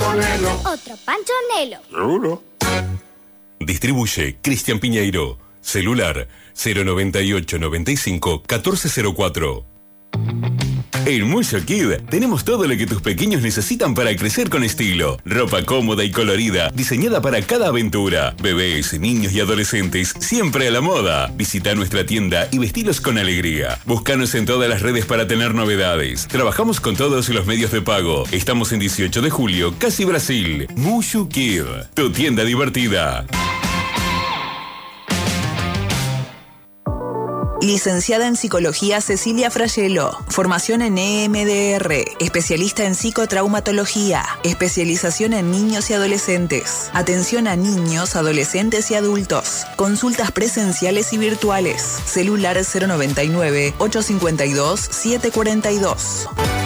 Panchonelo. Otro Panchonelo. ¿Seguro? Distribuye Cristian Piñeiro. Celular 098 95 1404. En Muyo Kid tenemos todo lo que tus pequeños necesitan para crecer con estilo. Ropa cómoda y colorida, diseñada para cada aventura. Bebés, niños y adolescentes, siempre a la moda. Visita nuestra tienda y vestilos con alegría. Búscanos en todas las redes para tener novedades. Trabajamos con todos los medios de pago. Estamos en 18 de julio, casi Brasil. Muyo Kid, tu tienda divertida. Licenciada en Psicología Cecilia Frayelo. Formación en EMDR. Especialista en psicotraumatología. Especialización en niños y adolescentes. Atención a niños, adolescentes y adultos. Consultas presenciales y virtuales. Celular 099 852 742.